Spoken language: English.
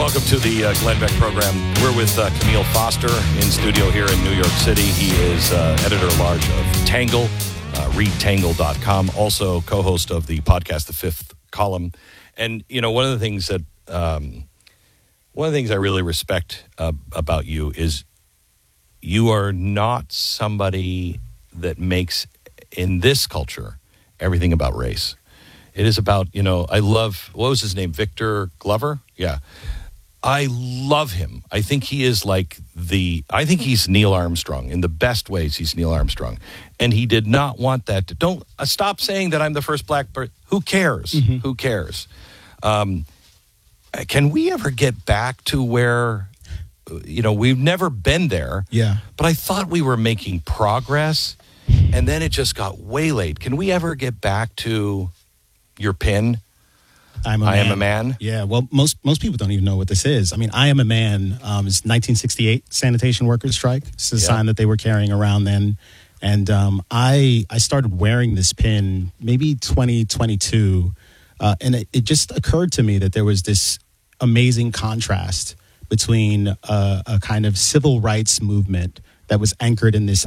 Welcome to the Glenn Beck program. We're with Camille Foster in studio here in New York City. He is editor-at-large of Tangle, readtangle.com, also co-host of the podcast, The Fifth Column. And, you know, one of the things I really respect about you is you are not somebody that makes, in this culture, everything about race. It is about, you know, I love, what was his name, Victor Glover? Yeah. I love him. I think he is like I think he's Neil Armstrong. In the best ways, he's Neil Armstrong. And he did not want that to, don't stop saying that I'm the first black person. Who cares? Mm-hmm. Who cares? Can we ever get back to where, you know, we've never been there. Yeah. But I thought we were making progress, and then it just got waylaid. Can we ever get back to your pin? I am a man. Yeah, well, most people don't even know what this is. I mean, I am a man is 1968 sanitation workers strike. It's a sign that they were carrying around then. And I started wearing this pin maybe 2022. And it just occurred to me that there was this amazing contrast between a kind of civil rights movement that was anchored in this